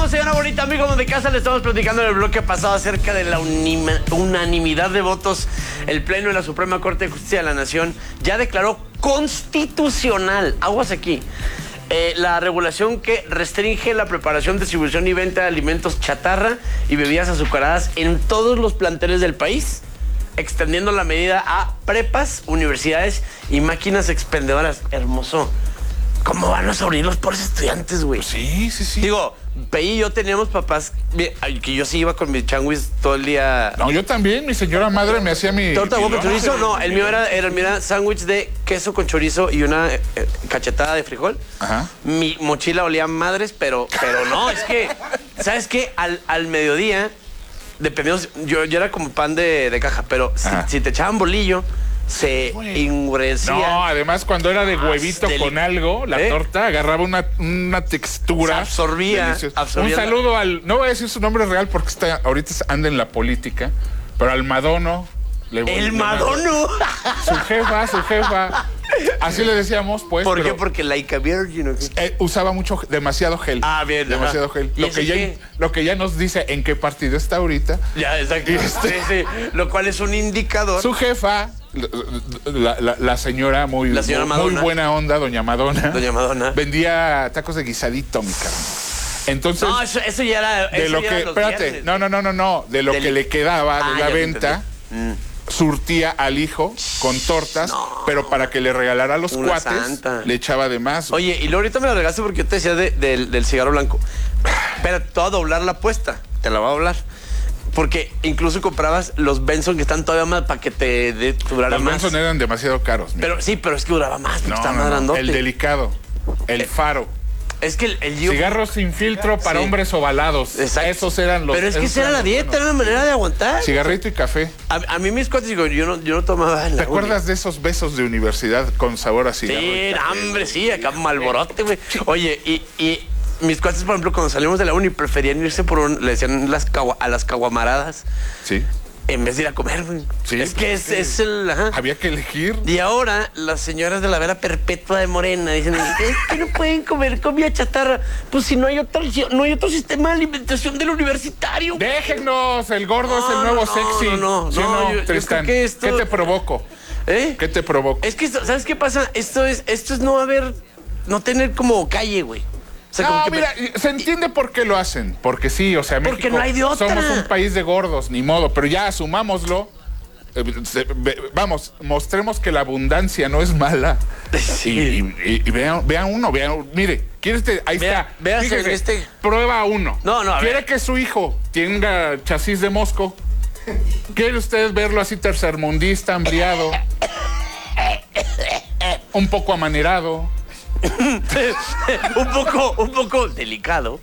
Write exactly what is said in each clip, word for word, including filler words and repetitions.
regresamos, señora bonita, amigos de casa. Le estamos platicando en el bloque pasado acerca de la unima, unanimidad de votos. El Pleno de la Suprema Corte de Justicia de la Nación ya declaró constitucional, aguas aquí, eh, la regulación que restringe la preparación, distribución y venta de alimentos chatarra y bebidas azucaradas en todos los planteles del país, extendiendo la medida a prepas, universidades y máquinas expendedoras. Hermoso. ¿Cómo van a sobrevivir los pobres estudiantes, güey? Sí, sí, sí. Digo, Pei y yo teníamos papás que yo sí iba con mi changuis todo el día. No, yo también. Mi señora madre me hacía mi... ¿Torta de huevo mi con chorizo? No, el mío era, era, era sándwich de queso con chorizo y una eh, cachetada de frijol. Ajá. Mi mochila olía a madres, pero, pero no, es que, ¿sabes qué? Al, al mediodía, dependiendo, yo, yo era como pan de, de caja, pero si, si te echaban bolillo, se endurecía. No, además cuando era de huevito Deli- con algo, la ¿Eh? torta agarraba una, una textura. Se absorbía, deliciosa. absorbía Un la- saludo al... No voy a decir su nombre real porque está, ahorita anda en la política, pero al Madono. Le voy- ¡El le- Madono! Su jefa, su jefa. Así le decíamos, pues. ¿Por pero, qué? Porque Laika Virgin, ¿o qué? eh, usaba mucho, demasiado gel. Ah, bien, Demasiado ajá. gel. ¿Y Lo ese que, ya, qué? lo que ya nos dice en qué partido está ahorita. Ya, exacto. Este- Sí, sí. Lo cual es un indicador. Su jefa, la, la- la señora muy, La señora muy Madonna. buena onda, doña Madonna. Doña Madonna. Vendía tacos de guisadito, mi cabrón. Entonces, No, eso, eso ya era. de eso lo ya que, era los espérate, viernes. no, no, no, no, no, de lo Del- que le quedaba Ah, de ya la te venta, entendí. surtía al hijo con tortas, No. pero para que le regalara a los Una cuates, santa. le echaba de más. Oye, y luego ahorita me lo regaste porque yo te decía de- del, del cigarro blanco. Espera, te voy a doblar la apuesta. Te la voy a doblar. Porque incluso comprabas los Benson que están todavía más para que te de, durara Los más. Benson eran demasiado caros. mira. Pero sí, pero es que duraba más porque no, estaba no, más no, grandote. el delicado, el faro. Es que el, el Gio- Cigarros sin filtro para Sí. hombres ovalados. Exacto. Esos eran los... Pero es que esos esa era eran la los dieta, buenos. era una manera de aguantar. Cigarrito y café. A, a mí mis cuates, digo, yo no, yo no tomaba en la ¿Te acuerdas de esos besos de universidad con sabor a cigarro? Sí, hambre, sí, acá malborote, güey. Oye, y, y mis cuates, por ejemplo, cuando salimos de la uni, preferían irse por un, le decían las cagua- a las caguamaradas Sí. en vez de ir a comer, güey. Sí, es que es, sí. es el. Ajá. Había que elegir. Y ahora las señoras de la vera perpetua de Morena dicen, es que no pueden comer comida chatarra. Pues si no hay otro, no hay otro sistema de alimentación del universitario. Déjenos, el gordo No, es el nuevo no, sexy. no, no, ¿Sí o no, no, yo- yo Tristán? creo que esto- ¿Qué te provoco? ¿Eh? ¿Qué te provoco? Es que, esto- ¿sabes qué pasa? Esto es, esto es no haber, no tener como calle, güey. O sea, como No, que- mira, se entiende por qué lo hacen. Porque sí, o sea, Porque México, no hay de otra. somos un país de gordos, ni modo. Pero ya asumámoslo. Eh, se- ve- Vamos, mostremos que la abundancia no es mala. Sí. Y, y- y vean, vean uno, vean, mire, ¿quiere este? Ahí Vea- está. véase Fíjese, este. Prueba uno. No, no, a ¿Quiere ver. que su hijo tenga chasis de mosco? ¿Quiere usted verlo así tercermundista, hambriado? Un poco amanerado. un poco, un poco delicado.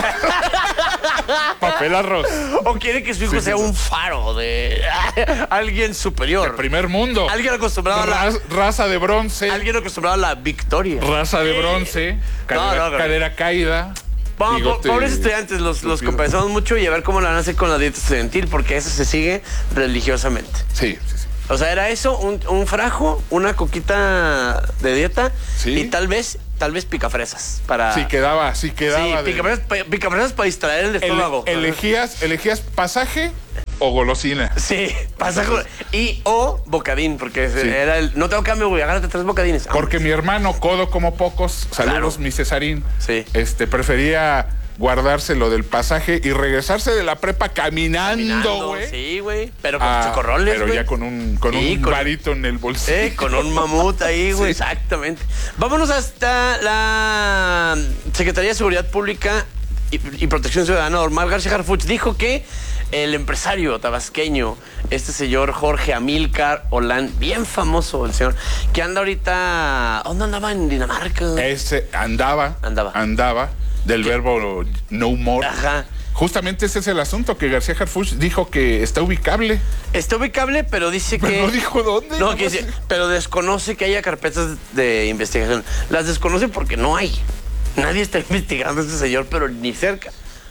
Papel arroz. O quiere que su hijo Sí, sea sí, un faro de alguien superior. Primer mundo. Alguien acostumbrado a la, Raz- raza de bronce. alguien acostumbrado a la victoria. Raza de bronce. Cadera, No, no, no. cadera caída. Vamos, po- bigote pobres estudiantes, los, los tupido. compensamos mucho y a ver cómo la van a hacer con la dieta estudiantil, porque eso se sigue religiosamente. Sí, sí, sí. O sea, era eso, un, un frajo, una coquita de dieta Sí. y tal vez, tal vez picafresas para. Sí quedaba, sí Sí, quedaba. de- picafresas, pa- picafresas para distraer el Ele- estómago. elegías, elegías pasaje o golosina. Sí, pasa con- y o bocadín, porque Sí. era el. No tengo cambio, güey, agárrate tres bocadines. Ah, Porque mi hermano, codo como pocos, saludos, Claro. mi Cesarín, Sí. este, prefería guardárselo del pasaje y regresarse de la prepa caminando, caminando, güey. Sí, güey. Pero con Ah, chocorroles, pero güey. ya con un, con Sí, un con- varito en el bolsillo. Eh, con un mamut ahí, güey, Sí. exactamente. Vámonos hasta la Secretaría de Seguridad Pública y, y Protección Ciudadana. Omar García Harfuch dijo que el empresario tabasqueño, este señor Jorge Amílcar Olán, bien famoso el señor, que anda ahorita... ¿Dónde andaba? En Dinamarca. Ese andaba, Andaba. andaba, del ¿Qué? verbo no more. Ajá. Justamente ese es el asunto, que García Harfuch dijo que está ubicable. Está ubicable, pero dice que... Pero no dijo dónde. No, que nomás- dice, pero desconoce que haya carpetas de investigación. Las desconoce porque no hay. Nadie está investigando a este señor, pero ni cerca.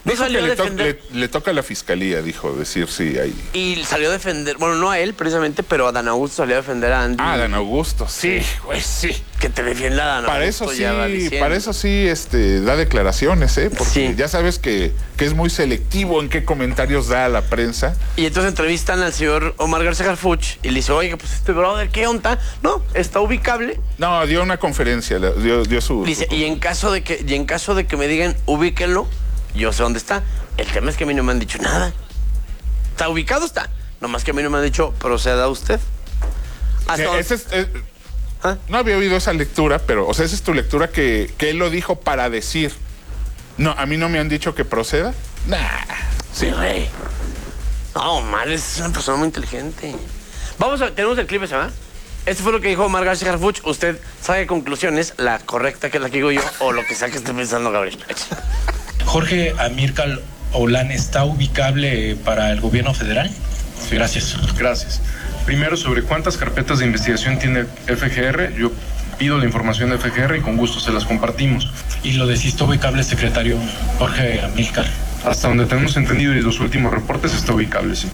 No Dijo salió que a le, to- defender. le- le toca a la fiscalía, dijo, decir sí ahí. Y salió a defender, bueno, no a él precisamente, pero a Dan Augusto salió a defender a Andy. Ah, Dan Augusto, sí, güey, sí. Que te defienda a Dan Para Augusto. eso sí, ya va diciendo. para eso sí este, da declaraciones, ¿eh? Porque Sí. ya sabes que, que es muy selectivo en qué comentarios da a la prensa. Y entonces entrevistan al señor Omar García Harfuch y le dice, oiga, pues este brother, ¿qué onda? No, está ubicable. No, dio una conferencia, la- dio, dio su... Dice, su- y en caso de que, y en caso de que me digan, ubíquenlo, yo sé dónde está. El tema es que a mí no me han dicho nada. Está ubicado, está. Nomás que a mí no me han dicho, proceda usted. O Hasta sea, donde- ese es- eh, ¿Ah? no había oído esa lectura, pero, o sea, esa es tu lectura que, que él lo dijo para decir. No, a mí no me han dicho que proceda. Nah, Sí, güey. No, Omar es una persona muy inteligente. Vamos a, tenemos el clip ese, ¿verdad? Este fue lo que dijo Omar García Harfuch. Usted saque conclusiones, la correcta que es la que digo yo, o lo que sea que esté pensando Gabriel. Jorge Amílcar Olán, ¿está ubicable para el gobierno federal? Sí. Gracias. Gracias. Primero, sobre cuántas carpetas de investigación tiene F G R, yo pido la información de F G R y con gusto se las compartimos. Y lo de si está ubicable, secretario Jorge Amílcar. Hasta donde tenemos entendido y los últimos reportes está ubicable, sí.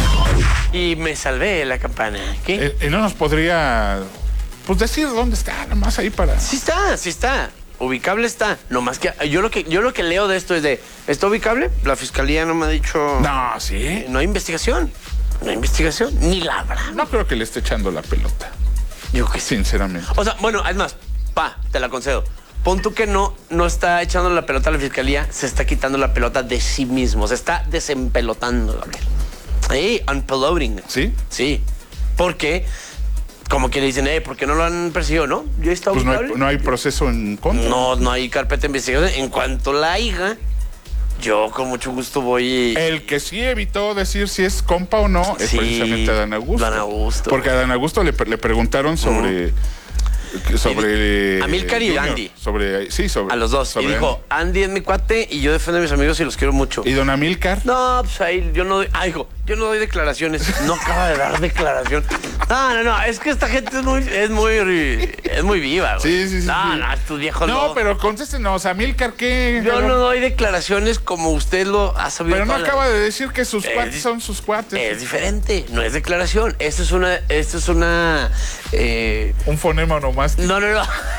Y me salvé de la campana. ¿Qué? eh, eh, no nos podría, pues, decir dónde está, nomás ahí para... Sí está, sí está. Ubicable está. Nomás que yo lo que yo lo que leo de esto es de, ¿está ubicable? La fiscalía no me ha dicho. No, sí. No hay investigación. No hay investigación. Ni la habrá. No creo que le esté echando la pelota, Yo que sí. sinceramente. O sea, bueno, es más, pa, te la concedo. Pon tú que no, no está echando la pelota a la fiscalía, se está quitando la pelota de sí mismo, se está desempelotando, Gabriel. Hey, unpeloting. ¿Sí? Sí. Porque, como que le dicen, eh, ¿por qué no lo han perseguido? ¿No? ¿Ya está Pues no hay, ubicable? no hay proceso en contra. No, no hay carpeta de investigación. En cuanto la haya, yo con mucho gusto voy y... El que sí evitó decir si es compa o no es Sí, precisamente Adán Augusto. Adán Augusto. Porque a Adán Augusto le, le preguntaron sobre... Sobre... Amílcar y Junior, Andy. Sobre, sí, sobre... A los dos. sobre Y dijo, Andy es mi cuate y yo defiendo a mis amigos y los quiero mucho. Andy. ¿Y don Amílcar? No, pues ahí yo no doy... Ah, hijo, yo no doy declaraciones. No acaba de dar declaración. No, no, no, es que esta gente es muy, es muy, es muy viva, güey. Sí, sí, sí, No, sí. no, estos viejos No, no. pero contéstenos, Amílcar, ¿qué? Yo no doy declaraciones como usted lo ha sabido. Pero no toda la- acaba de decir que sus Es cuates di- son sus cuates. Es diferente, no es declaración. Esto es una, esto es una, eh, Un fonema nomás. no, no, no.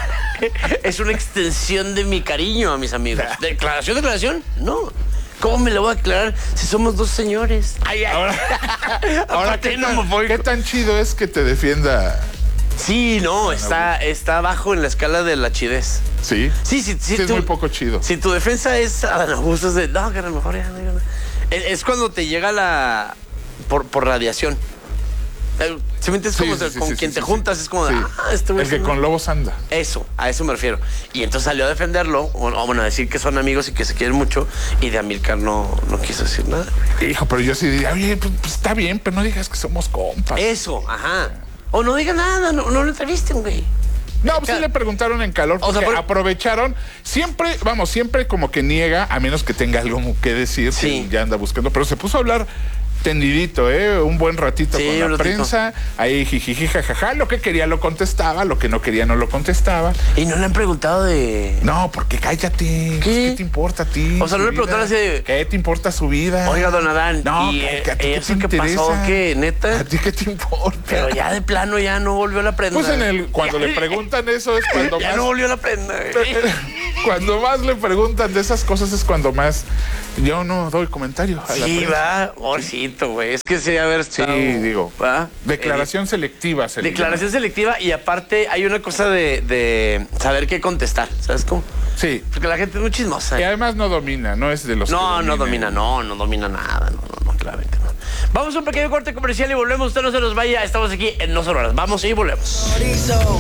Es una extensión de mi cariño a mis amigos. ¿Declaración, declaración? No. ¿Cómo me lo voy a declarar si somos dos señores? Ay, ay. Ahora, ahora Aparte, ¿qué, no tan, me voy- ¿qué tan chido es que te defienda? Sí, no, está, está abajo en la escala de la chidez. ¿Sí? Sí, sí, sí. Sí, es tú- muy poco chido. Si tu defensa es Adán Augusto, es de, no, que a lo mejor ya, no, ya no". Es, es cuando te llega la... por, por radiación. Eh, ¿Sí me entiendes? Sí, Como sí, de- sí, con sí, quien sí, te sí. juntas, es como de, Sí. ah, este güey El que es un- con lobos anda. Eso, a eso me refiero. Y entonces salió a defenderlo, o, o bueno, a decir que son amigos y que se quieren mucho, y de Amílcar no, no quiso decir nada. Hijo, pero yo sí diría, oye, pues, pues, está bien, pero no digas que somos compas. Eso, ajá. O no diga nada, no, no lo entrevisten, güey. No, pues sí le preguntaron en calor, O sea, porque por- aprovecharon. Siempre, vamos, siempre como que niega, a menos que tenga algo que decir, Sí. que ya anda buscando. Pero se puso a hablar tendidito, ¿eh? Un buen ratito Sí, con un la ratito. prensa. Ahí jijiji, jajaja. Lo que quería lo contestaba, lo que no quería no lo contestaba. Y no le han preguntado de... No, porque cállate. ¿Qué, te importa a ti? O sea, no su le preguntaron vida? así de- ¿Qué te importa su vida? Oiga, don Adán, No, ¿y que- eh, que a ti qué eso te que pasó, interesa? qué, neta? ¿A ti qué te importa? Pero ya de plano ya no volvió la prenda. Pues en el, cuando le preguntan eso es cuando Ya más... no volvió la prenda. güey. Cuando más le preguntan de esas cosas es cuando más yo no doy comentario a la Sí, prensa. va, morcito, güey. Es que sí, a ver, Sí, estado, digo. ¿va? Declaración selectiva. Se Eh, le declaración selectiva y aparte hay una cosa de, de saber qué contestar, ¿sabes cómo? llama. Sí. Porque la gente es muy chismosa. Y además no domina, no es de los No, que no dominen. domina, no, no domina nada, no, no, no, claramente no. Vamos a un pequeño corte comercial y volvemos, usted no se nos vaya, estamos aquí en No Solo Horas. Vamos y volvemos.